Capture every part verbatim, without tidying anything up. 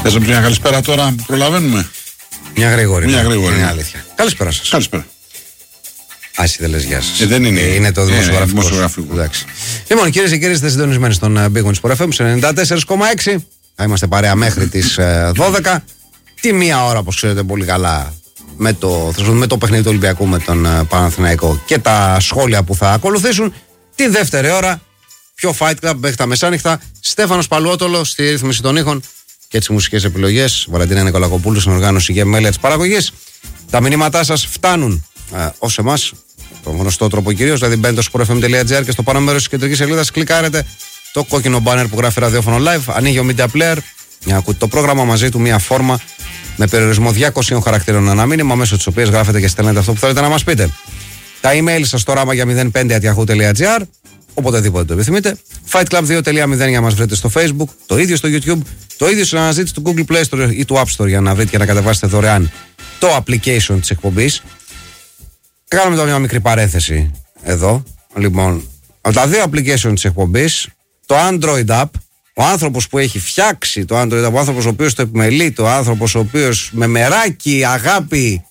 Θες μια καλησπέρα τώρα που προλαβαίνουμε? Μια γρήγορη. Μια γρήγορη. Είναι αλήθεια. Καλησπέρα σας. Καλησπέρα. Άσυ δεν λες γεια σας. Ε, δεν είναι. Ε, είναι το δημοσιογραφικό. Ε, δημοσιογραφικό. Εντάξει. Λοιπόν, κυρίες και κύριοι, είστε συντονισμένοι στον Big Win Sport εφ εμ σε ενενήντα τέσσερα κόμμα έξι. Θα είμαστε παρέα μέχρι τις δώδεκα. Τη μία ώρα, όπως ξέρετε πολύ καλά, με το, με το παιχνίδι του Ολυμπιακού με τον Παναθηναϊκό και τα σχόλια που θα ακολουθήσουν. Τη δεύτερη ώρα, πιο Fight Club μέχρι τα μεσάνυχτα. Στέφανος Παλουότολο στη ρύθμιση των ήχων και τις μουσικές επιλογές. Βαλαντίνα Νικολακοπούλου στην οργάνωση και μέλη της παραγωγής. Τα μηνύματά σας φτάνουν ε, ως εμάς, τον γνωστό τρόπο κυρίως, δηλαδή μπαίνετε στο sport f m dot g r και στο πάνω μέρος της κεντρικής σελίδας κλικάρετε το κόκκινο banner που γράφει ραδιόφωνο live. Ανοίγει ο Media Player, για να ακούτε το πρόγραμμα, μαζί του μια φόρμα με περιορισμό διακοσίων χαρακτήρων ένα μήνυμα, μέσω της οποίας γράφετε και στέλνετε αυτό που θέλετε να μας πείτε. Τα email σας στο ράμα για μηδέν πέντε at yahoo dot g r, οποτεδήποτε το επιθυμείτε. Fight Club δύο τελεία μηδέν για να μας βρείτε στο Facebook, το ίδιο στο YouTube, το ίδιο στην αναζήτηση του Google Play Store ή του App Store για να βρείτε και να κατεβάσετε δωρεάν το application της εκπομπής. Κάνουμε τώρα μια μικρή παρένθεση εδώ. Λοιπόν, από τα δύο application της εκπομπής, το Android App, ο άνθρωπος που έχει φτιάξει το Android App, ο άνθρωπος ο οποίος το επιμελεί, ο άνθρωπος ο οποίος με μεράκι, αγάπη,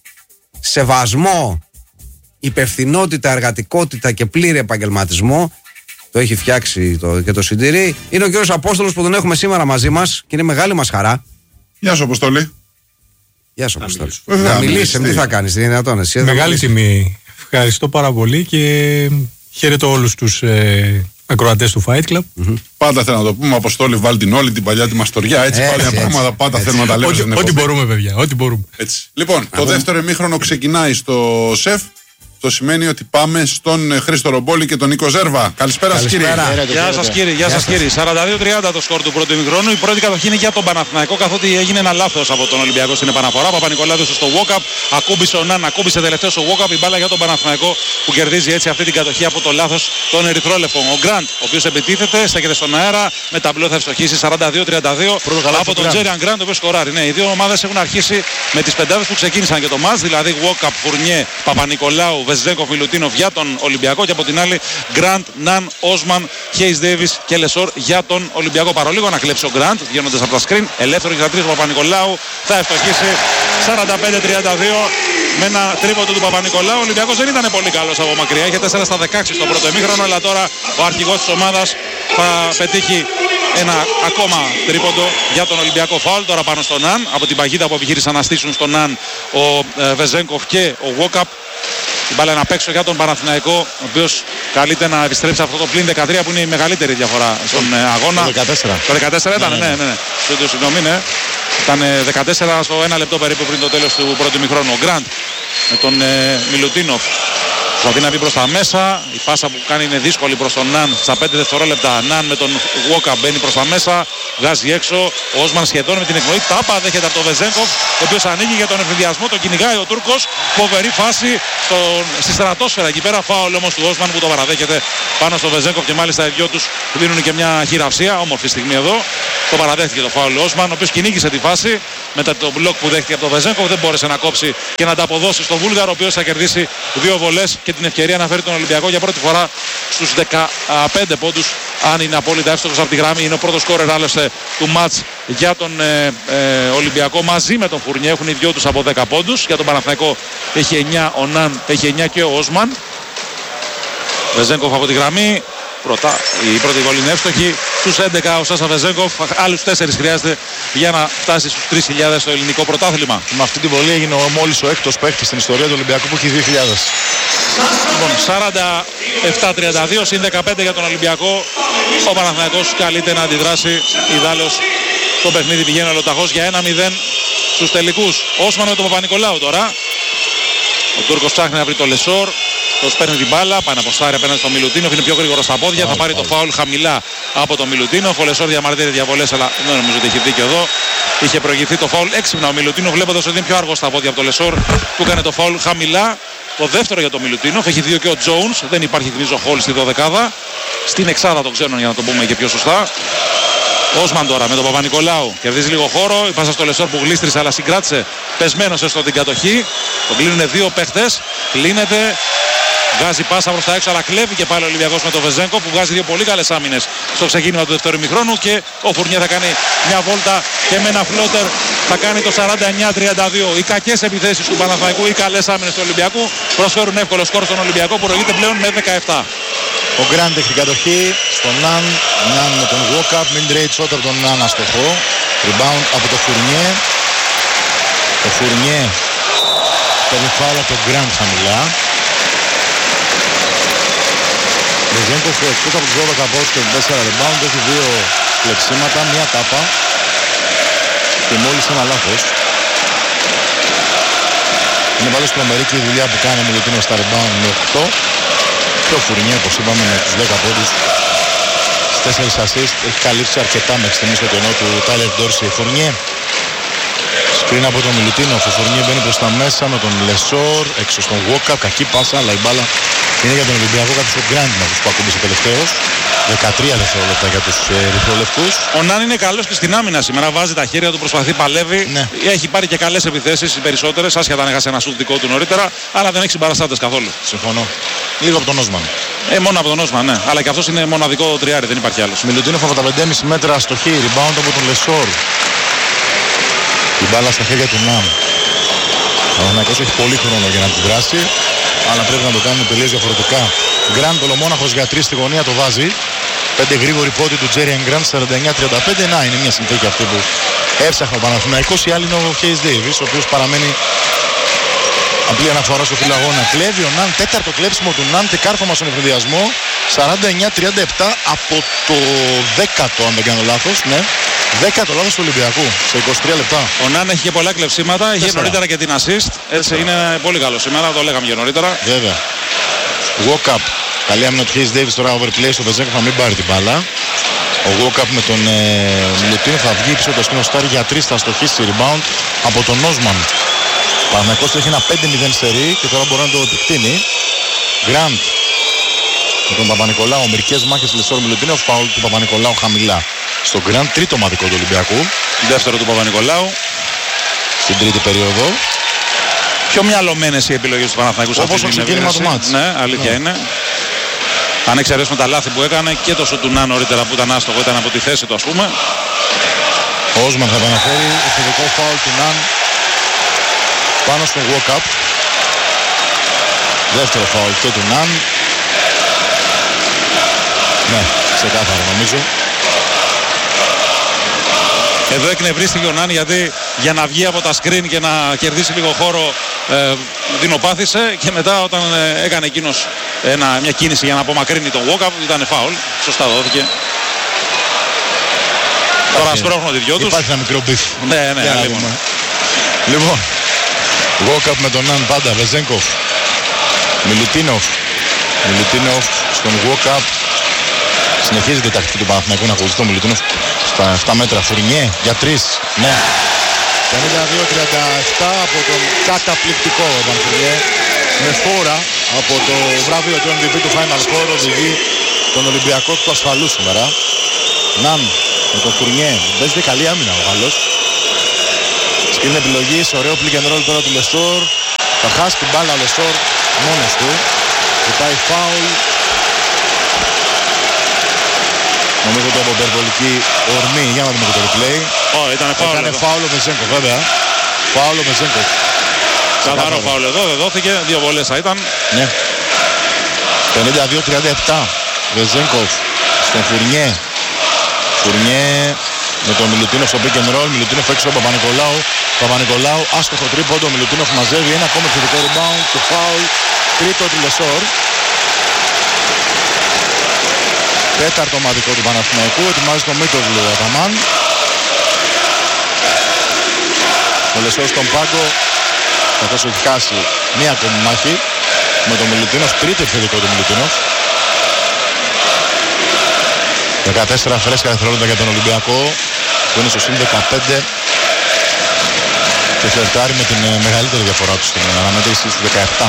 σεβασμό, υπευθυνότητα, εργατικότητα και πλήρη επαγγελματισμό το έχει φτιάξει το, και το συντηρεί, είναι ο κύριος Απόστολος που τον έχουμε σήμερα μαζί μας και είναι μεγάλη μας χαρά. Γεια σου Αποστόλη. Γεια σου Αποστόλη. Να, να μιλήσει, τι θα κάνεις, είναι δυνατόν εσύ? Μεγάλη τιμή. Ευχαριστώ πάρα πολύ και χαίρετο όλους τους ε, ακροατές του Fight Club. Mm-hmm. Πάντα θέλω να το πούμε, Αποστόλη, βάλει την όλη την παλιά τη μαστοριά. Έτσι, έτσι πάλι έτσι, πράγματα πάντα έτσι. Θέλουμε να τα λέμε. Ό,τι, ό,τι μπορούμε, παιδιά. Ό,τι μπορούμε. Έτσι. Λοιπόν, το δεύτερο ημίχρονο ξεκινάει στο ΣΕΦ. Αυτό σημαίνει ότι πάμε στον Χρήστο Ρομπόλη και τον Νίκο Ζέρβα. Καλησπέρα σας κύριε. Γεια σας κύριε, γεια σας κύριε. σαράντα δύο τριάντα το σκορ του πρώτου ημιχρόνου. Η πρώτη κατοχή είναι για τον Παναθηναϊκό, καθότι έγινε ένα λάθος από τον Ολυμπιακό στην επαναφορά. Παπα-Νικολάου έδωσε στο walk-up, ακούμπησε ο Ναν, ακούμπησε τελευταίο στο walk-up. Η μπάλα για τον Παναθηναϊκό που κερδίζει έτσι αυτή την κατοχή από το λάθος των ερυθρόλευκων. Ο Γκραντ, ο οποίος επιτίθεται, στέκεται στον αέρα, με ταμπλό θα ευστοχίσει σαράντα δύο τριάντα δύο από τον Τζέριαν Γκραντ, ο οποίος σκοράρει. Ναι, οι δύο ομάδες έχουν αρχίσει με τις πεντάδες που ξεκίνησαν και το μάτς, δηλαδή walk-up, Φουρνιέ, Παπα-Νικολάου, Βεζέγκοφ, Μιλουτίνοφ για τον Ολυμπιακό και από την άλλη Γκραντ, Ναν, Όσμαν, Χέις Ντέιβις και Λεσόρ για τον Ολυμπιακό. Παρολίγο να κλέψει ο Γκραντ βγαίνοντας από τα σκριν. Ελεύθερο για τρεις Παπα-Νικολάου θα ευστοχίσει σαράντα πέντε τριάντα δύο με ένα τρίποντο του Παπα-Νικολάου. Ο Ολυμπιακός δεν ήταν πολύ καλός από μακριά. Είχε τέσσερα στα δεκαέξι στο πρώτο ημίχρονο, αλλά τώρα ο αρχηγός της ομάδας θα πετύχει ένα ακόμα τρίποντο για τον Ολυμπιακό. Φάουλ τώρα πάνω στον Ναν από την παγίδα που επιχείρησαν να στήσουν στον Ναν ο ε, Βεζέγκοφ και ο Walkup. Την μπάλα να παίξω για τον Παναθηναϊκό, ο οποίος καλείται να επιστρέψει αυτό το πλήν δεκατρία που είναι η μεγαλύτερη διαφορά στον ε, αγώνα. Το δεκατέσσερα. Το δεκατέσσερα ήταν, ναι, ναι, ναι. ναι. Συγγνώμη, ναι. Ήταν δεκατέσσερα στο ένα λεπτό περίπου πριν το τέλος του πρώτου ημιχρόνου. Ο Γκραντ με τον ε, Μιλουτίνοφ προσπαθεί να μπει προς τα μέσα. Η πάσα που κάνει είναι δύσκολη προς τον Ναν στα πέντε δευτερόλεπτα. Ναν με τον Walkup μπαίνει προς τα μέσα, βγάζει έξω. Ο Όσμαν σχεδόν με την εκνοή. Τάπα δέχεται από τον Βεζέγκοφ, ο οποίος ανοίγει για τον ευνηδιασμό. Τον κυνηγάει ο Τούρκος. Φοβερή φάση στον, στη στρατόσφαιρα εκεί πέρα. Φάουλ όμως του Όσμαν που το παραδέχεται πάνω στο Βεζέγκοφ και μάλιστα οι δυο τους δίνουν και μια χειραψία. Όμορφη στιγμή εδώ. Το παραδέχτηκε το φάουλ ο Όσμαν, ο οποίος κυνήγησε τη φάση. Μετά το μπλοκ που δέχτηκε από τον Βεζέγκοφ δεν μπόρεσε να κόψει και να τα αποδώσει στον Βούλγαρο, ο οποίος θα κερδίσει δύο βολές και την ευκαιρία να φέρει τον Ολυμπιακό για πρώτη φορά στους δεκαπέντε πόντους, αν είναι απόλυτα εύστοχος από τη γραμμή. Είναι ο πρώτος σκόρερ άλλωστε του μάτς για τον ε, ε, Ολυμπιακό μαζί με τον Φουρνιέ. Έχουν οι δυο τους από δέκα πόντους. Για τον Παναθηναϊκό έχει εννιά ο Ναν, έχει εννιά και ο Όσμαν. Βεζέγκοφ από τη γραμμή. Πρώτα, η πρώτη βολή είναι εύστοχη. Στους έντεκα ο Σάσα Βεζέγκοφ, άλλους τέσσερις χρειάζεται για να φτάσει στους τρεις χιλιάδες στο ελληνικό πρωτάθλημα. Με αυτή την βολή έγινε μόλις ο έκτος παίκτης στην ιστορία του Ολυμπιακού που έχει δύο χιλιάδες. Λοιπόν, σαράντα επτά τριάντα δύο συν δεκαπέντε για τον Ολυμπιακό. Ο Παναθηναϊκός καλείται να αντιδράσει. Ιδάλλως το παιχνίδι πηγαίνει ολοταχώς για ένα μηδέν στους τελικούς. Όσμαν με τον Παπα-Νικολάου τώρα. Ο Τούρκος ψάχνει να βρει το Λεσόρ. Το παίρνει την μπάλα, πάει να αποστάρει απέναντι στο Μιλουτίνοφ, είναι πιο γρήγορο στα πόδια. Θα πάρει το φάουλ χαμηλά από το Μιλουτίνοφ. Ο Λεσόρ διαμαρτύρει διαβολές, αλλά δεν νομίζω ότι έχει δίκιο εδώ. Είχε προηγηθεί το φάουλ έξυπνα ο Μιλουτίνοφ, βλέποντας ότι είναι πιο αργό στα πόδια από το Λεσόρ. Του έκανε το φάουλ χαμηλά. Το δεύτερο για το Μιλουτίνοφ, έχει δύο και ο Τζόουνς. Δεν υπάρχει θυμίζω χόλ στη δωδεκάδα. Στην εξάδα το ξέρουν για να το πούμε και πιο σωστά. Όσμαν τώρα με τον Παπα-Νικολάου. Κερδίζει λίγο χώρο. Η πάσα στο Λεσόρ που γλίστρισε αλλά συγκράτησε. Πεσμένος έστω την κατοχή. Τον κλείνουν δύο παίχτες. Κλείνεται. Βγάζει πάσα προς τα έξω, αλλά κλέβει και πάλι ο Ολυμπιακός με τον Βεζέγκο που βγάζει δύο πολύ καλές άμυνες στο ξεκίνημα του δεύτερου ημιχρόνου και ο Φουρνιέ θα κάνει μια βόλτα και με ένα φλότερ θα κάνει το σαράντα εννιά τριάντα δύο. Οι κακές επιθέσεις του Παναθηναϊκού, οι καλές άμυνες του Ολυμπιακού προσφέρουν εύκολο σκορ στον Ολυμπιακό που προηγείται πλέον με δεκαεπτά. Ο Γκραντ έχει την κατοχή στον Ναν. Ναν με τον walk-up. Mid-range shot από τον Ναν αστοχό. Rebound από το Φουρνιέ. Το Φουρνιέ παίρνει φάουλ από τον Γκραντ χαμηλά. Βεζένκοφ εκτός από τους δώδεκα πόντους και τέσσερα rebound έχει δύο κλεψίματα, μία τάπα και μόλις ένα λάθος. Είναι πάντως τρομερή και η δουλειά που κάνει με Μιλουτίνο στα rebound με οκτώ. Και ο Φουρνιέ, όπως είπαμε, με τους δέκα πόντους, στις τέσσερις assist, έχει καλύψει αρκετά μέχρι στιγμής στο κενό του Τάιλερ Ντόρσι. Φουρνιέ σκριν από τον Μιλουτίνο. Ο Φουρνιέ μπαίνει προς τα μέσα με τον Λεσόρ έξω στον walk-up, κακή πάσα, αλλά η μπάλα είναι για τον Ολυμπιακό, κάποιος ο Γκραντ με αυτούς που ακούμπησε τελευταίος. δεκατρία δευτερόλεπτα για τους ε, ρυθρολευκούς. Ο Νάν είναι καλός και στην άμυνα σήμερα. Βάζει τα χέρια του, προσπαθεί, παλεύει. Ναι. Έχει πάρει και καλές επιθέσεις, οι περισσότερες. Άσχετα αν έχασε ένα σουτ δικό του νωρίτερα, αλλά δεν έχει συμπαραστάτες καθόλου. Συμφωνώ. Λίγο από τον Όσμαν. Ε, μόνο από τον Όσμαν, ναι. Αλλά και αυτός είναι μοναδικό τριάρι, δεν υπάρχει άλλος. Μιλουτίνοφ από τα πέντε κόμμα πέντε μέτρα αστοχή. Rebound από τον Λεσόρ. Η μπάλα στα χέρια του Ναν. Ο Παναθηναϊκός έχει πολύ χρόνο για να αντιδράσει, αλλά πρέπει να το κάνει τελείως διαφορετικά. Γκραντ, ολομόναχος για τρεις στη γωνία, το βάζει. Πέντε γρήγοροι πόντοι του Τζέριαν Γκραντ, σαράντα εννιά τριάντα πέντε. Να, είναι μια συνθήκη αυτή που έψαχνε ο Παναθηναϊκός. Η άλλη είναι ο Χέις Ντέιβις, ο οποίος παραμένει απλή αναφορά στο φιλαγώνα. Κλέβει ο Ναν, τέταρτο κλέψιμο του Ναν και κάρφωμα στον εφηδιασμό. σαράντα εννιά τριάντα επτά από το δέκατο, αν δεν κάνω λάθος. Ναι. Δέκατο λάθος του Ολυμπιακού σε είκοσι τρία λεπτά. Ο Ναν έχει και πολλά κλεψίματα, είχε Τέσσερα. νωρίτερα και την assist. Έτσι είναι πολύ καλό σήμερα, το λέγαμε και νωρίτερα. Βέβαια. Walk-up. Καλή άμυνα του Χέις Ντέιβις, τώρα overplay στο Βεζέγκοφ να μην πάρει την μπάλα. Ο walk-up με τον ε, Μιλουτίνο θα βγει πίσω το σκήνο στάρι για τρεις, θα στοχίσει rebound από τον Όσμαν. Ο Παναθηναϊκός έχει ένα πέντε μηδέν σερί και τώρα μπορεί να το επεκτείνει. Γκραντ με τον Παπα-Νικολάου, μερικές μάχες Λεσόρ Μιλουτίνο, φάουλ του Παπα-Νικολάου χαμηλά. Στο Γκραντ, τρίτο μαδικό του Ολυμπιακού. Δεύτερο του Παπα-Νικολάου. Στην τρίτη περίοδο. Πιο μυαλωμένες οι επιλογές του Παναθηναϊκού σε Όπως αυτή το την ξεκίνημα επίδεση. του μάτς. Ναι, αλήθεια Ναι. είναι. Αν εξαιρέσουμε τα λάθη που έκανε και το σου του Ναν νωρίτερα που ήταν άστοχο, ήταν από τη θέση του, ας πούμε. Ο Όσμαν θα επαναφέρει ευθυντικό φάουλ του Ναν πάνω στο walk-up. Δεύτερο φάουλ και του Ναν. Ναι, ξεκάθαρα νομίζω. Εδώ εκνευρίστηκε ο Ναν γιατί για να βγει από τα screen και να κερδίσει λίγο χώρο ε, δεινοπάθησε και μετά όταν ε, έκανε εκείνος ένα, μια κίνηση για να απομακρύνει τον walk-up ήταν φάουλ. Σωστά δόθηκε. Τώρα σπρώχνουν οι δυο τους. Υπάρχει ένα μικρό μπιφ. Ναι, ναι, Για να λοιπόν. δούμε. Λοιπόν, walk-up με τον Ναν πάντα, Βεζέγκοφ. Μιλουτίνοφ. Μιλουτίνοφ στον walk-up. Συνεχίζεται η τακτική του Παναθηναϊκού να ακολουθεί τον Μιλουτίνοφ στα επτά μέτρα. Φουρνιέ για τρεις. Ναι. πενήντα δύο τριάντα επτά από τον καταπληκτικό Φουρνιέ. Με φόρα από το βραβείο του εμ βι πι του Final Four οδηγεί τον Ολυμπιακό του ασφαλού σήμερα. Ναν με τον Φουρνιέ. Παίζεται καλή άμυνα ο Γάλλος. Σκριν επιλογής, ωραίο pick and roll τώρα του Λεσόρ. Θα χάσει την μπάλα ο Λεσόρ μόνος του. Ζητάει φάουλ. Νομίζω ότι από υπερβολική ορμή, για να δούμε το replay. Oh, ήταν φάουλ. Έκανε φάουλ ο Βεζέγκοφ, βέβαια. Φάουλ ο Βεζέγκοφ. Καθαρό φάουλ εδώ, δεν δόθηκε. Δύο βολές θα ήταν. Ναι. πενήντα δύο τριάντα επτά. Βεζέγκοφ στον Φουρνιέ. Φουρνιέ με τον Μιλουτίνοφ στο pick and roll. Μιλουτίνοφ έξω από Παπα-Νικολάου. Παπα-Νικολάου άστοχο τρίποντο. Μιλουτίνοφ μαζεύει ένα ακόμα επιθετικό rebound και φάουλ. Τρίτο του Λεσόρ. Τέταρτο ομαδικό του Παναθηναϊκού. Ετοιμάζει το Μίτογλου ο Αταμάν. Ο Λεσόρ στον πάγκο, καθώς έχει χάσει μία ακόμη μάχη με τον Μιλουτίνοφ. Τρίτο επιθετικό του Μιλουτίνοφ. δεκατέσσερα φρέσκα δευτερόλεπτα για τον Ολυμπιακό που είναι στο συν δεκαπέντε και φλερτάρει με την μεγαλύτερη διαφορά του στην αναμέτρηση στη δεκαεπτά.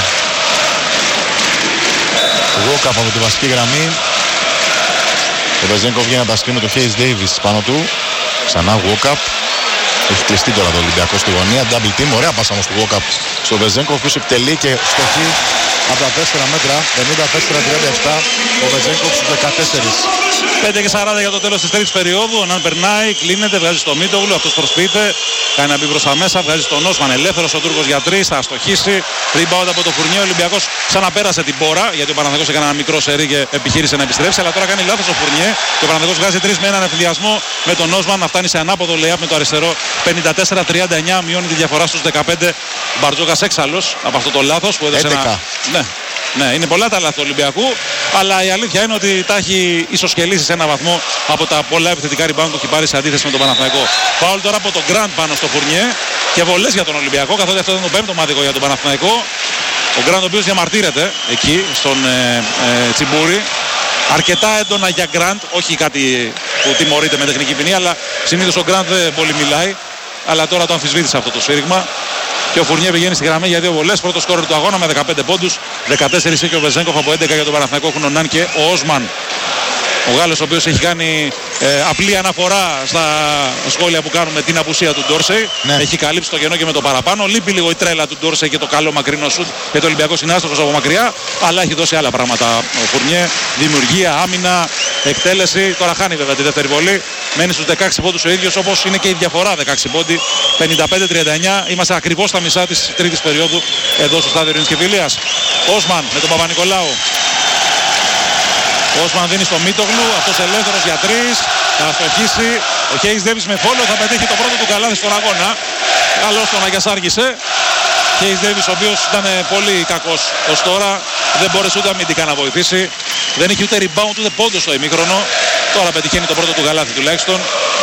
Walk-up από τη βασική γραμμή. Ο Βεζέγκοφ βγαίνει από τα σκριν με τον Χέις Ντέιβις πάνω του. Ξανά walk-up. Έχει κλειστεί τώρα το Ολυμπιακό στη γωνία. Double team. Ωραία πάσα όμως του walk-up στο Βεζέγκοφ που εκτελεί και στοχή από τα τέσσερα μέτρα. πενήντα τέσσερα τριάντα επτά. Ο Βεζέγκοφ στους δεκατέσσερα. πέντε και σαράντα για το τέλος της τρίτης περίοδου. Ο Ναν περνάει, κλείνεται, βγάζει στο Μίτογλου, αυτός προσποιείται. Κάνει να μπει προς τα μέσα, βγάζει στον Όσμαν ελεύθερος, ο Τούρκος για τρεις, θα αστοχίσει. Rebound από το Φουρνιέ, ο Ολυμπιακός ξαναπέρασε την πόρα, γιατί ο Παναθηναϊκός έκανε ένα μικρό σερί και επιχείρησε να επιστρέψει. Αλλά τώρα κάνει λάθος ο Φουρνιέ και ο Παναθηναϊκός βγάζει τρεις με έναν ευθυνδιασμό με τον Όσμαν να φτάνει σε ανάποδο layup με το αριστερό. πενήντα τέσσερα τριάντα εννιά, μειώνει τη διαφορά στους δεκαπέντε. Μπαρτζόκας έξαλλος από αυτό το λάθος που έδωσε ένα. Ναι. Ναι, είναι πολλά τα λάθη του Ολυμπιακού, αλλά η αλήθεια είναι ότι τα έχει ισοσκελίσει σε ένα βαθμό από τα πολλά επιθετικά rebound που έχει πάρει σε αντίθεση με τον Παναθηναϊκό. Φάουλ τώρα από τον Γκραντ πάνω στο Φουρνιέ και βολές για τον Ολυμπιακό, καθότι αυτό ήταν το πέμπτο μαδικό για τον Παναθηναϊκό. Ο Γκραντ ο οποίος διαμαρτύρεται εκεί στον ε, ε, Τσιμπούρη. Αρκετά έντονα για Γκραντ, όχι κάτι που τιμωρείται με τεχνική ποινή, αλλά συνήθως ο Γκραντ δεν πολύ μιλάει. Αλλά τώρα το αμφισβήτησε αυτό το σφύριγμα. Και ο Φουρνιέ πηγαίνει στη γραμμή για δύο βολές. Πρώτο σκόρερ του αγώνα με δεκαπέντε πόντους. δεκατέσσερα είχε ο Βεζέγκοφ, από έντεκα για τον Παναθηναϊκό έχουν ο Ναν και ο Όσμαν. Ο Γάλλος ο οποίος έχει κάνει ε, απλή αναφορά στα σχόλια που κάνουμε την απουσία του Ντόρσεϊ. Ναι. Έχει καλύψει το κενό και με το παραπάνω. Λείπει λίγο η τρέλα του Ντόρσεϊ και το καλό μακρινό σουτ. Και το Ολυμπιακό είναι άστοχος από μακριά. Αλλά έχει δώσει άλλα πράγματα ο Φουρνιέ. Δημιουργία, άμυνα, εκτέλεση. Τώρα χάνει βέβαια τη δεύτερη βολή. Μένει στους δεκαέξι πόντους ο ίδιος, όπως είναι και η διαφορά δεκαέξι πόντι. πενήντα πέντε τριάντα εννιά. Είμαστε ακριβώς στα μισά της τρίτης περίοδου εδώ στο στάδιο Ειρήνης και Φιλίας. Όσμαν με τον Παπα-Νικολάου. Ο Όσμαν δίνει στο Μίτογλου, αυτός ελεύθερος για τρεις, θα αστοχίσει. Ο Χέις Ντέβις με φόλο θα πετύχει το πρώτο του καλάθι στον αγώνα. Καλώς τον αγιασάργησε. Χέις Ντέβις ο οποίος ήταν πολύ κακός ως τώρα, δεν μπόρεσε ούτε αμυντικά να βοηθήσει. Δεν είχε ούτε rebound ούτε πόντο στο ημίχρονο. Τώρα πετυχαίνει το πρώτο του καλάθι τουλάχιστον.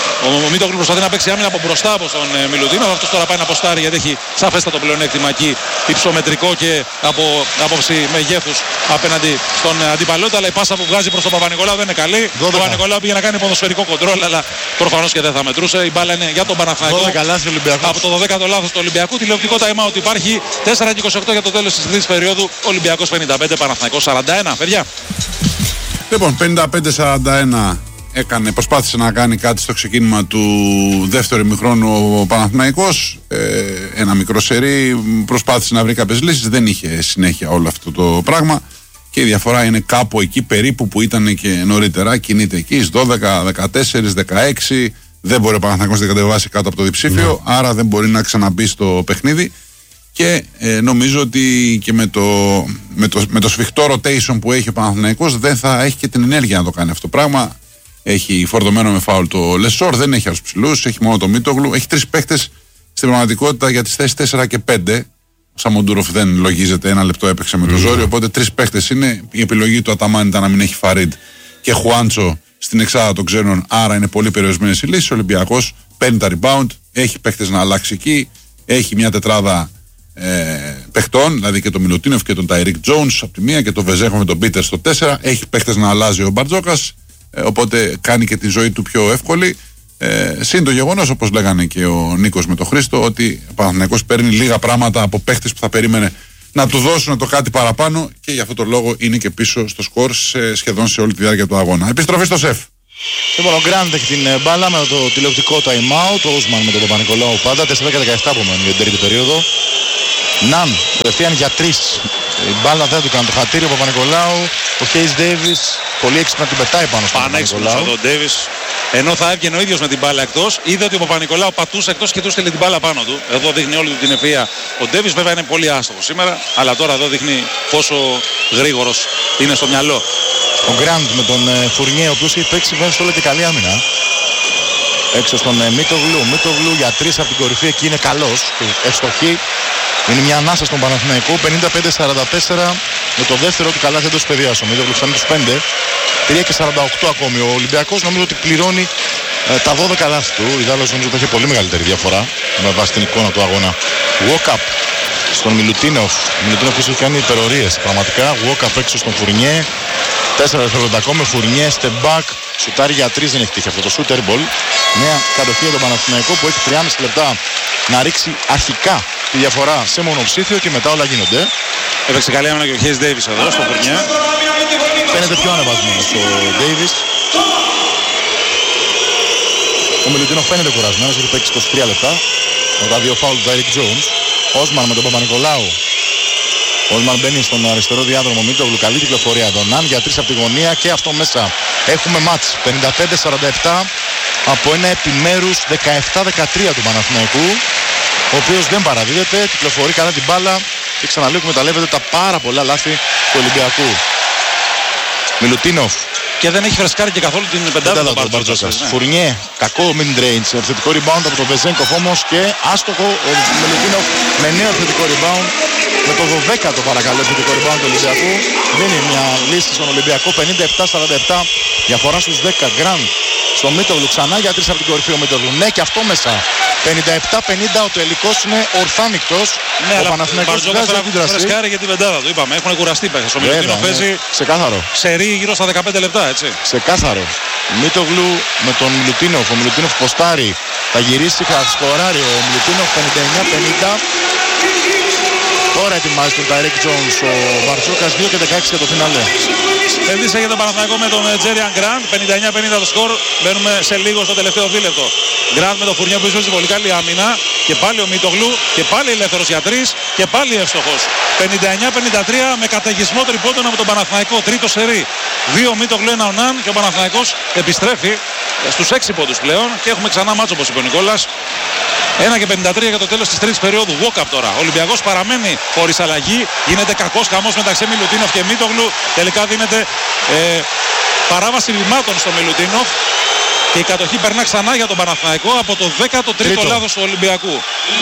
Ο Μίτογλου προσπαθεί να παίξει άμυνα από μπροστά από τον ε, Μιλουτίνο. Αυτός τώρα πάει να αποστάρει γιατί έχει σαφέστατο πλεονέκτημα εκεί, υψομετρικό και από άποψη μεγέθους απέναντι στον ε, αντιπαλότητα. Αλλά η πάσα που βγάζει προς τον Παπα-Νικολάου δεν είναι καλή. Ο Παπα-Νικολάου πήγε να κάνει ποδοσφαιρικό κοντρόλ, αλλά προφανώς και δεν θα μετρούσε. Η μπάλα είναι για τον Παναθηναϊκό. Από το δωδέκατο λάθος του Ολυμπιακού. Τηλεοπτικό time out υπάρχει. τέσσερα και είκοσι οκτώ για το τέλος της τρίτης περίοδου. Ολυμπιακός πενήντα πέντε, Παναθηναϊκός σαράντα ένα. Παιδιά. Λοιπόν, πενήντα πέντε σαράντα ένα. Έκανε, προσπάθησε να κάνει κάτι στο ξεκίνημα του δεύτερου ημιχρόνου ο Παναθηναϊκός, ε, ένα μικρό σερί, προσπάθησε να βρει κάποιες λύσεις, δεν είχε συνέχεια όλο αυτό το πράγμα και η διαφορά είναι κάπου εκεί περίπου που ήταν και νωρίτερα, κινείται εκεί στις δώδεκα, δεκατέσσερα, δεκαέξι, δεν μπορεί ο Παναθηναϊκός να κατεβάσει κάτω από το διψήφιο, ναι. Άρα δεν μπορεί να ξαναμπεί στο παιχνίδι και ε, νομίζω ότι και με το, με, το, με το σφιχτό rotation που έχει ο Παναθηναϊκός δεν θα έχει και την ενέργεια να το κάνει αυτό το πράγμα. Έχει φορτωμένο με φάουλ το Λεσόρ, δεν έχει άλλους ψηλούς, έχει μόνο το Μίτογλου. Έχει τρεις παίχτες στην πραγματικότητα για τις θέσεις τέσσερα και πέντε. Ο Σαμοντούροφ δεν λογίζεται, ένα λεπτό έπαιξε με το mm. ζόρι. Οπότε τρεις παίχτες είναι. Η επιλογή του Αταμάν ήταν να μην έχει Φαρίντ και Χουάντσο στην εξάδα των ξένων. Άρα είναι πολύ περιορισμένες οι λύσεις. Ο Ολυμπιακός παίρνει τα rebound, έχει παίχτες να αλλάξει εκεί. Έχει μια τετράδα ε, παιχτών, δηλαδή και τον Μιλουτίνοφ και τον Ταϊρίκ Τζόουνς από τη μία και τον Βεζέχο με τον Πίτερ στο τέσσερα. Έχει παίχτες να αλλάζει ο Μπαρτζόκας. Ε, οπότε κάνει και τη ζωή του πιο εύκολη. Ε, Συν το γεγονός, όπως λέγανε και ο Νίκος με τον Χρήστο, ότι ο Παναθηναϊκός παίρνει λίγα πράγματα από παίχτες που θα περίμενε να του δώσουν το κάτι παραπάνω και γι' αυτό το λόγο είναι και πίσω στο σκορ σε, σχεδόν σε όλη τη διάρκεια του αγώνα. Επιστροφή στο ΣΕΦ. Λοιπόν, ο Γκραντ έχει την μπάλα με το τηλεοπτικό time out. Ο Όσμαν με τον Παπα-Νικολάου πάντα. τέσσερα και δεκαεπτά που μένουν για την τρίτη περίοδο. Ναν, κατευθείαν για τρεις. Η μπάλα δεν του κάνει το χατήρι. Ο Παπα-Νικολάου, ο Χέις Ντέιβις, πολύ έξυπνα την πετάει πάνω στον Παπα-Νικολάου. Ο Ντέιβις, ενώ θα έβγαινε ο ίδιος με την μπάλα εκτός, είδε ότι ο Παπα-Νικολάου πατούσε εκτός και του στείλε την μπάλα πάνω του. Εδώ δείχνει όλη του την ευφυΐα. Ο Ντέιβις βέβαια είναι πολύ άστοχος σήμερα, αλλά τώρα εδώ δείχνει πόσο γρήγορος είναι στο μυαλό. Ο Γκραντ με τον ε, Φουρνιέ, ο οποίος έχει παίξει μέσα σε όλη και καλή άμυνα. Έξω στον ε, Μίτογλου. Μίτογλου για τρεις από την κορυφή, εκεί είναι καλός. Ευστοχή. Είναι μια ανάσα στον Παναθηναϊκό. πενήντα πέντε σαράντα τέσσερα με το δεύτερο του καλάθι εντός παιδιάς. Ο Μίτογλου φτάνει τους πέντε. τρία και σαράντα οκτώ ακόμη. Ο Ολυμπιακός νομίζω ότι πληρώνει ε, τα δώδεκα λάθη του. Η Δάλος νομίζω ότι έχει πολύ μεγαλύτερη διαφορά με βάση την εικόνα του αγώνα. Walk-up στον Μιλουτίνοφ. Ο Μιλουτίνοφ ίσως κάνει υπερορίες πραγματικά. Walk-up έξω στον Φουρνιέ. τέσσερα δευτερόλεπτα ακόμα. Φουρνιέ, step back. Σουτάρει για τρεις, δεν έχει τύχει αυτό το shooter ball. Νέα κατοχή για τον Παναθηναϊκό που έχει τριάμισι λεπτά να ρίξει αρχικά τη διαφορά σε μονοψήφιο και μετά όλα γίνονται. Έπαιξε καλή άμυνα και ο Χέις Ντέιβις εδώ στο Φουρνιέ. Φαίνεται πιο ανεβασμένος ο Ντέιβις. Ο Μιλουτίνοφ φαίνεται κουρασμένος, έχει παίξει είκοσι τρία λεπτά. Με τα δύο φάουλ του Ταϊρίκ Τζόουνς. Όσμαν με τον Παπα-Νικολάου. Ο Όσμαν μπαίνει στον αριστερό διάδρομο. Μίτογλου, καλή κυκλοφορία. Τον Ναν για τρεις από τη γωνία και αυτό μέσα. Έχουμε μάτς πενήντα πέντε σαράντα επτά από ένα επιμέρους δεκαεπτά δεκατρία του Παναθηναϊκού, ο οποίος δεν παραδίδεται, κυκλοφορεί καλά την μπάλα και ξαναλέω εκμεταλλεύεται τα πάρα πολλά λάθη του Ολυμπιακού. Μιλουτίνοφ. Και δεν έχει φρεσκάρει και καθόλου την πεντάδα του Μπαρτζόκας. Ναι. Φουρνιέ, κακό mid-range, επιθετικό rebound από τον Βεζένκοφ όμως και άστοχο ο Μιλουτίνοφ με νέο επιθετικό rebound. Με το δωδέκατο παρακαλώ επιθετικό rebound του Ολυμπιακού. Δίνει μια λύση στον Ολυμπιακό, πενήντα επτά σαράντα επτά, διαφορά στους δέκα. Γκραντ στο Μίτογλου, ξανά για τρεις από την κορυφή ο Μίτογλου. Ναι, και αυτό μέσα. πενήντα επτά πενήντα, ο τελικός είναι ορθάνικτος. Ναι, ο αλλά Παναθηναϊκός βγάζει αντίδραση. Φρεσκάρει για την πεντάδα του, είπαμε. Έχουν κουραστεί παίχτες. Ο Μιλουτίνοφ ναι. παίζει Ξεκάθαρο. σερί γύρω στα δεκαπέντε λεπτά, έτσι. Ξεκάθαρο. Μίτογλου με τον Μιλουτίνοφ. Ο Μιλουτίνοφ ποστάρει. Θα γυρίσει, θα σκοράρει ο Μιλουτίνοφ πενήντα εννιά πενήντα. Τώρα ετοιμάζει τον Τάιρεκ Τζόνς ο Μπαρτζόκας, δύο και δεκαέξι για το φινάλε. Επίθεση για τον Παναθηναϊκό με τον Τζέριαν Γκραντ. πενήντα εννιά πενήντα το σκορ. Μπαίνουμε σε λίγο στο τελευταίο δίλεπτο. Γκραντ με το Φουρνιέ που ίσως πολύ καλή άμυνα. Και πάλι ο Μίτογλου. Και πάλι ελεύθερος για τρεις. Και πάλι εύστοχος. πενήντα εννιά πενήντα τρία με καταιγισμό τριπώντων από τον Παναθηναϊκό. Τρίτο σερί. Δύο Μίτογλου, ένα ο Ναν. Και ο Παναθηναϊκός επιστρέφει στους έξι πόντους πλέον. Και έχουμε ξανά μάτσο όπως είπε ο Νικόλας. ένα και πενήντα τρία για το τέλος της τρίτης περίοδου. Walk-up τώρα. Ο Ολυμπιακός παραμένει χωρίς αλλαγή. Γίνεται κακός χαμός μεταξύ Μιλουτίνοφ και Μίτογλου. Τελικά δίνεται ε, παράβαση βημάτων στο Μιλουτίνοφ. Και η κατοχή περνά ξανά για τον Παναθηναϊκό από το δέκατο τρίτο λάθος του Ολυμπιακού.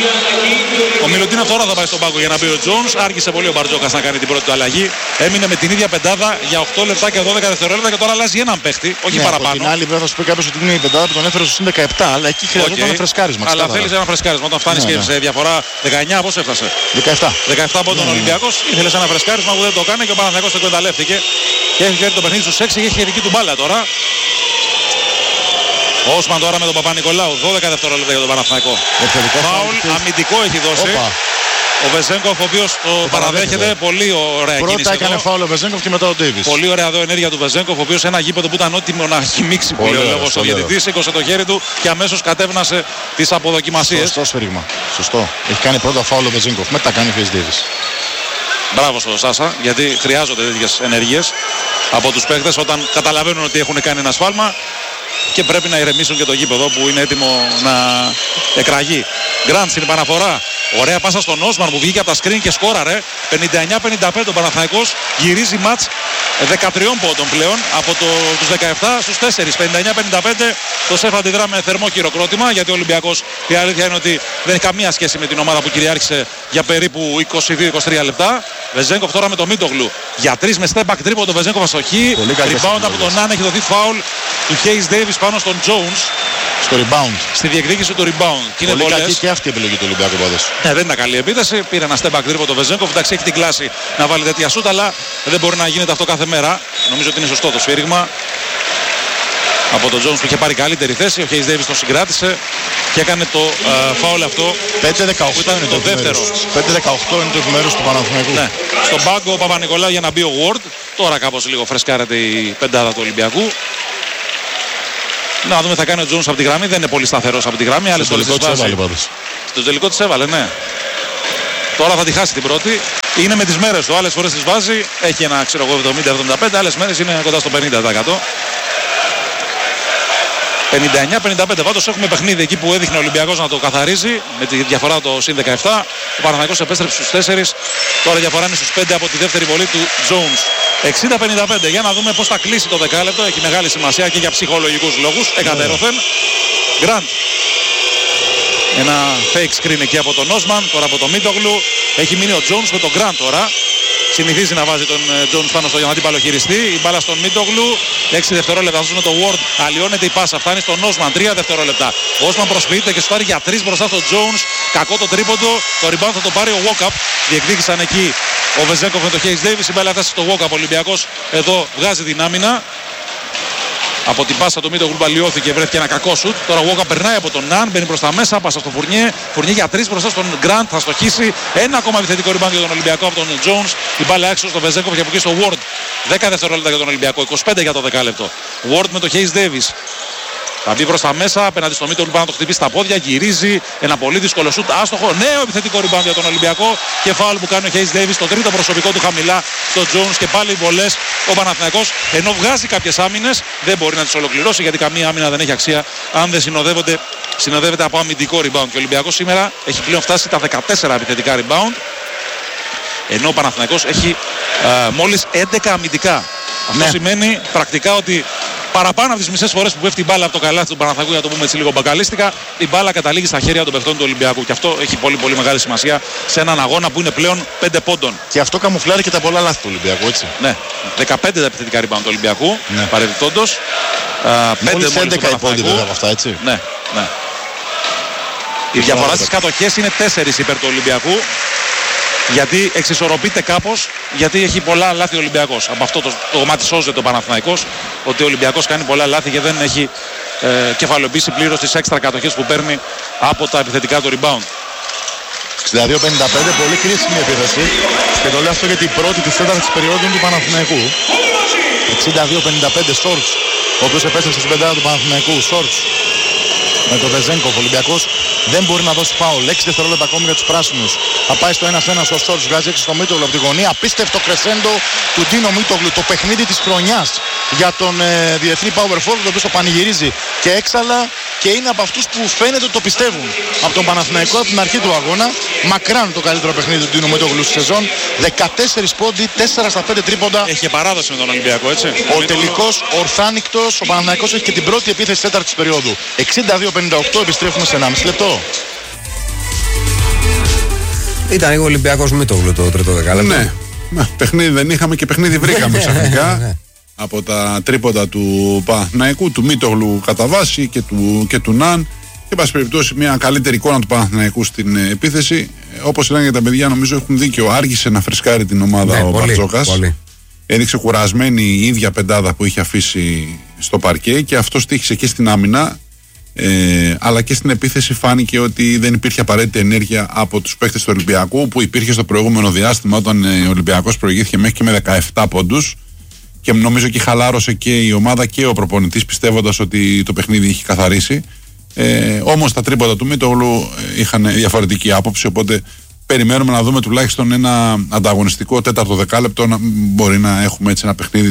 Ο Μιλουτίνοφ τώρα θα πάει στον πάγκο για να μπει ο Τζόνς. Άργησε πολύ ο Μπαρτζόκας να κάνει την πρώτη του αλλαγή. Έμεινε με την ίδια πεντάδα για οκτώ λεπτά και δώδεκα δευτερόλεπτα και τώρα αλλάζει έναν παίχτη, όχι ναι, παραπάνω. Από την άλλη, βέβαια θα σου πει κάποιος ότι είναι η πεντάδα που τον έφερε στο συν δεκαεπτά, αλλά εκεί χρειαζόταν Okay. ένα φρεσκάρισμα. Αλλά θέλει ένα φρεσκάρισμα. Όταν φτάνει ναι, ναι. σε διαφορά δεκαεννιά, πώς έφτασε. δεκαεπτά. δεκαεπτά από τον ναι, Ολυμπιακός. Ήθελε ένα φρεσκάρισμα που δεν το κάνει και ο Παναθηναϊκός το εκμεταλλεύτηκε. Και έχει φέρει το παιχνίδι στους έξι και έχει δική του μπάλα τώρα. Ο Όσμαν τώρα με τον Παπα-Νικολάου. δώδεκα δευτερόλεπτα για τον Παναθηναϊκό. Φάουλ αμυντικό έχει δώσει. Οπα. Ο Βεζένκοφ, ο οποίος το, το παραδέχεται, πολύ ωραία Πρώτα κίνηση. Πρώτα έκανε φάουλ ο Βεζένκοφ και μετά ο Ντέιβις. Πολύ ωραία εδώ ενέργεια του Βεζένκοφ, ο οποίος ένα γήπεδο που ήταν ότιμο να έχει μίξει που λέει ο λόγος ο διαιτητής. Σήκωσε το χέρι του και αμέσως κατέβνασε τις αποδοκιμασίες. Σωστό σφύριγμα. Σωστό. Έχει κάνει πρώτα φάουλ ο Βεζένκοφ, μετά κάνει ο Ντέιβις. Μπράβο στο Σάσα, γιατί χρειάζονται τέτοιες ενέργειες από τους παίκτες όταν καταλαβαίνουν ότι έχουν κάνει ένα σφάλμα. Και πρέπει να ηρεμήσουν και το γήπεδο που είναι έτοιμο να εκραγεί. Γκραντ στην επαναφορά. Ωραία πάσα στον Όσμαν που βγήκε από τα σκριν και σκόραρε. πενήντα εννιά πενήντα πέντε ο Παναθηναϊκός γυρίζει μάτς δεκατρία πόντων πλέον από το, τους δεκαεπτά στους τέσσερα. πενήντα εννιά πενήντα πέντε το ΣΕΦ αντιδρά με θερμό χειροκρότημα γιατί ο Ολυμπιακός η αλήθεια είναι ότι δεν έχει καμία σχέση με την ομάδα που κυριάρχησε για περίπου είκοσι δύο είκοσι τρία λεπτά. Βεζένκοφ τώρα με το Μίτογλου. Για τρεις με step back τρίποντο Βεζένκοφ αστοχή. Rebound από τον Ναν, έχει δοθεί φάουλ του Hayes Davis πάνω στον Jones. Στο rebound. Στη διεκδίκηση του rebound. Και πολύ είναι κακή και αυτή η επιλογή του Ολυμπιακού πάντως. Ναι, δεν ήταν καλή επίθεση. Πήρε ένα step back τρίποντο Βεζένκοφ. Εντάξει, έχει την κλάση να βάλει τέτοια σούτ, αλλά δεν μπορεί να γίνεται αυτό κάθε μέρα. Νομίζω ότι είναι σωστό το σφύριγμα από τον Jones που είχε πάρει καλύτερη θέση. Ο Hayes Davis τον συγκράτησε και έκανε το uh, φάουλ αυτό. πέντε δεκαοκτώ ήταν το δεύτερο. πέντε δεκαοκτώ είναι το επιμέρους του Παναθηναϊκού. Ναι. Στον πάγκο ο Παπα-Νικολάου για να μπει ο Ward. Τώρα κάπως λίγο φρεσκάρεται η πεντάδα του Ολυμπιακού. Να δούμε θα κάνει ο Jones από τη γραμμή. Δεν είναι πολύ σταθερός από τη γραμμή. Στο τελικό της έβαλε πάντως. Στο τελικό της έβαλε, ναι. Τώρα θα τη χάσει την πρώτη. Είναι με τις μέρες του. Άλλες φορές τις βάζει. Έχει ένα ξέρω εγώ εβδομήντα εβδομήντα πέντε. Άλλες μέρες είναι κοντά στο πενήντα τοις εκατό. πενήντα εννιά πενήντα πέντε. Πάντως έχουμε παιχνίδι εκεί που έδειχνε ο Ολυμπιακός να το καθαρίζει με τη διαφορά το συν δεκαεπτά. Ο Παναθηναϊκός επέστρεψε στους τέσσερα. Τώρα η διαφορά είναι στους πέντε από τη δεύτερη βολή του Jones. εξήντα πενήντα πέντε. Για να δούμε πώς θα κλείσει το δεκάλεπτο. Έχει μεγάλη σημασία και για ψυχολογικούς λόγους. Εκατέρωθεν. Γκραντ. Ένα fake screen εκεί από τον Όσμαν. Τώρα από τον Μίτογλου. Έχει μείνει ο Jones με τον Γκραντ τώρα. Συνηθίζει να βάζει τον Jones πάνω στο αντίπαλο χειριστή. Η μπάλα στον Μίτογλου. έξι δευτερόλεπτα. Δώσουμε το Ward. Αλλοιώνεται η πάσα. Φτάνει στον Όσμαν. τρία δευτερόλεπτα. Ο Όσμαν προσποιείται και στάρει για τρία μπροστά στον Jones. Κακό το τρίποντο. Το rebound θα το πάρει ο Walkup. Διεκδίκησαν εκεί ο Βεζένκοφ με το Hayes Davis. Η μπάλα φτάσει στο Walkup. Ο Ολυμπιακός εδώ βγάζει την άμυνα. Από την πάσα του Μίτογλου παλιώθηκε, βρέθηκε ένα κακό σουτ. Τώρα ο Walkup περνάει από τον Ναν, μπαίνει προς τα μέσα, πάσα στο Φουρνιέ. Φουρνιέ για τρεις μπροστά στον Γκραντ, θα στοχίσει. Ένα ακόμα επιθετικό rebound για τον Ολυμπιακό από τον Jones. Η μπάλα έξω στο Βεζένκοφ και από εκεί στο Ward. δέκα δευτερόλεπτα για τον Ολυμπιακό, είκοσι πέντε για το δεκάλεπτο. Ward με το Hayes Davis. Θα μπει προς τα μέσα, απέναντι στο Μίτογλου, πάνω να το χτυπήσει στα πόδια, γυρίζει. Ένα πολύ δύσκολο σουτ, άστοχο. Νέο επιθετικό rebound για τον Ολυμπιακό. Και φάουλ που κάνει ο Hayes Davis, το τρίτο προσωπικό του χαμηλά, το Jones, και πάλι βολές ο Παναθηναϊκός. Ενώ βγάζει κάποιες άμυνες, δεν μπορεί να τις ολοκληρώσει, γιατί καμία άμυνα δεν έχει αξία αν δεν συνοδεύονται, συνοδεύεται από αμυντικό rebound. Και ο Ολυμπιακός σήμερα έχει πλέον φτάσει τα δεκατέσσερα επιθετικά rebound, ενώ ο Παναθηναϊκός έχει α, μόλις έντεκα αμυντικά. Αυτό Ναι. σημαίνει πρακτικά ότι παραπάνω από τις μισές φορές που πέφτει η μπάλα από το καλάθι του Παναθηναϊκού, για να το πούμε έτσι λίγο μπακαλίστικα, η μπάλα καταλήγει στα χέρια των παιχτών του Ολυμπιακού. Και αυτό έχει πολύ πολύ μεγάλη σημασία σε έναν αγώνα που είναι πλέον πέντε πόντων. Και αυτό καμουφλάρει και τα πολλά λάθη του Ολυμπιακού, έτσι. Ναι, δεκαπέντε τα επιθετικά rebound του Ολυμπιακού, Ναι. παρεμπιπτόντως. Μόλις έντεκα οι πόντοι βέβαια από αυτά, έτσι. Ναι, ναι. Η διαφορά στις κατοχές είναι τέσσερις υπέρ του Ολυμπιακού. Γιατί εξισορροπείται κάπως, γιατί έχει πολλά λάθη ο Ολυμπιακός. Από αυτό το, το κομμάτι σώζεται ο Παναθηναϊκός, ότι ο Ολυμπιακός κάνει πολλά λάθη και δεν έχει ε, κεφαλοποιήσει πλήρως τις έξτρα κατοχές που παίρνει από τα επιθετικά του rebound. εξήντα δύο πενήντα πέντε, πολύ κρίσιμη επίθεση. Και το λέω αυτό γιατί η πρώτη της τέταρτης περίοδου είναι του Παναθηναϊκού. εξήντα δύο πενήντα πέντε Σόρτς, ο οποίος επέστρεψε στην πεντάδα του Παναθηναϊκού. Σόρτς με το Βεζένκοφ. Ο Ολυμπιακός δεν μπορεί να δώσει φάουλ. έξι δευτερόλεπτα ακόμη για τους πράσινους. Θα πάει στο ένα ένα στο Σόρτς, βγάζει έξω στο Μίτογλου από τη γωνία. Απίστευτο κρεσέντο του Ντίνο Μίτογλου. Το παιχνίδι της χρονιάς για τον ε, διεθνή Power Forward, το οποίο το πανηγυρίζει και έξαλα και είναι από αυτούς που φαίνεται ότι το πιστεύουν. Από τον Παναθηναϊκό από την αρχή του αγώνα. Μακράν το καλύτερο παιχνίδι του Ντίνο Μίτογλου στη σεζόν. δεκατέσσερα πόντι, τέσσερα στα πέντε τρίποντα. Έχει και παράδοση με τον Ολυμπιακό, έτσι. Ο τελικός ορθάνικτος, ο Παναθηναϊκός έχει και την πρώτη επίθεση τέταρτης περίοδου. εξήντα δύο πενήντα οκτώ, επιστρέφουμε σε ενάμιση λεπτό. Ήταν λίγο Ολυμπιακός Μίτογλου το τρίτο δεκάλεπτο. Ναι. Μα, παιχνίδι δεν είχαμε και παιχνίδι βρήκαμε ξαφνικά. Από τα τρίποντα του Παναθηναϊκού, του Μίτογλου κατά βάση και του, και του Ναν. Και εν πάση περιπτώσει, μια καλύτερη εικόνα του Παναθηναϊκού στην ε, επίθεση. Ε, όπως λένε και τα παιδιά, νομίζω έχουν δίκιο. Άργησε να φρεσκάρει την ομάδα Ναι, ο πολύ, Μπαρτζόκας. πολύ. Έδειξε κουρασμένη η ίδια πεντάδα που είχε αφήσει στο παρκέ και αυτό στοίχησε και στην άμυνα. Ε, αλλά και στην επίθεση φάνηκε ότι δεν υπήρχε απαραίτητη ενέργεια από τους παίκτες του Ολυμπιακού, που υπήρχε στο προηγούμενο διάστημα όταν ε, ο Ολυμπιακός προηγήθηκε μέχρι και με δεκαεπτά πόντους. Και νομίζω και χαλάρωσε και η ομάδα και ο προπονητής, πιστεύοντας ότι το παιχνίδι είχε καθαρίσει. Ε, όμως τα τρίποντα του Μίτογλου ε, είχαν διαφορετική άποψη. Οπότε περιμένουμε να δούμε τουλάχιστον ένα ανταγωνιστικό τέταρτο δεκάλεπτο. Να μπορεί να έχουμε έτσι ένα παιχνίδι.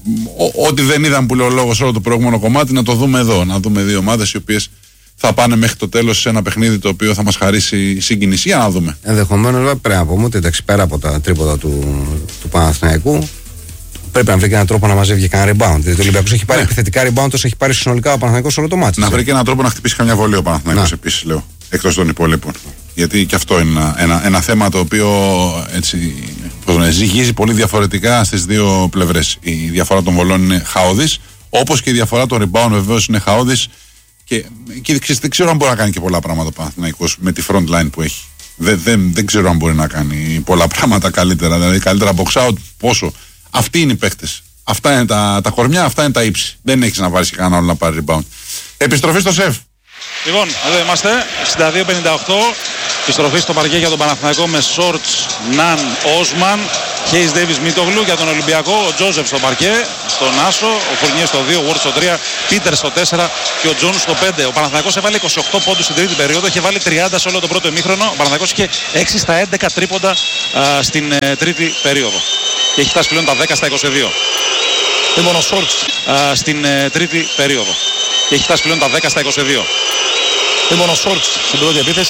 Ό, ό,τι δεν είδαμε, που λέει ο λόγος, όλο το προηγούμενο κομμάτι, να το δούμε εδώ. Να δούμε δύο ομάδες οι οποίες θα πάνε μέχρι το τέλος σε ένα παιχνίδι το οποίο θα μας χαρίσει συγκίνηση. Για να δούμε. Ενδεχομένως πρέπει να πούμε ότι εντάξει, πέρα από τα τρίποτα του, του Παναθηναϊκού, πρέπει να βρει και έναν τρόπο να μαζεύει και κανένα rebound. Δηλαδή ο Ολυμπιακός έχει πάρει Ναι. επιθετικά rebound, όσο έχει πάρει συνολικά ο Παναθηναϊκός όλο το μάτι. Να βρει και έναν τρόπο να χτυπήσει καμιά βολή ο Παναθηναϊκός Να. επίσης, λέω. Εκτός των υπόλοιπων. Γιατί και αυτό είναι ένα, ένα, ένα θέμα το οποίο έτσι, πώς λένε, ζυγίζει πολύ διαφορετικά στις δύο πλευρές. Η διαφορά των βολών είναι χαόδης, όπως και η διαφορά των rebound βεβαίως είναι χαόδης. Και, και δεν ξέρω αν μπορεί να κάνει και πολλά πράγματα ο Παναθηναϊκός με τη front line που έχει. Δεν, δεν, δεν ξέρω αν μπορεί να κάνει πολλά πράγματα καλύτερα. Δηλαδή καλύτερα box out, πόσο. Αυτοί είναι οι παίκτες. Αυτά είναι τα, τα κορμιά, αυτά είναι τα ύψη. Δεν έχεις να βάλεις κανένα άλλο να πάρει rebound. Επιστροφή στο σεφ. Λοιπόν, εδώ είμαστε, εξήντα δύο πενήντα οκτώ. Επιστροφή στο παρκέ για τον Παναθηναϊκό με Σόρτς, Ναν, Όσμαν, Hayes Davis, Μίτογλου. Για τον Ολυμπιακό, ο Τζόζεφ στο παρκέ, στον Άσο, ο Φουρνιέ στο δύο, ο Ward στο τρία, Πίτερ στο τέσσερα και ο Τζόνς στο πέντε. Ο Παναθηναϊκός έβαλε είκοσι οκτώ πόντους στην τρίτη περίοδο, είχε βάλει τριάντα σε όλο το πρώτο ημίχρονο. Ο Παναθηναϊκός είχε έξι στα έντεκα τρίποντα α, στην ε, τρίτη περίοδο. Και έχει φτάσει πλέον τα δέκα στα είκοσι δύο. Λοιπόν, ο Σόρτς. Α, στην ε, τρίτη περίοδο. Και έχει φτάσει πλέον τα δέκα στα είκοσι δύο. Λοιπόν, ο Σόρτς στην πρώτη επίθεση.